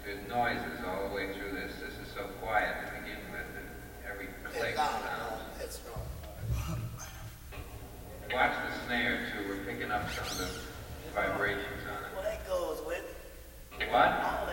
There's noises all the way through this. This is so quiet to begin with, and every click sounds. It's not. Watch the snare too. We're picking up some of the vibrations on it. Well, that goes with What?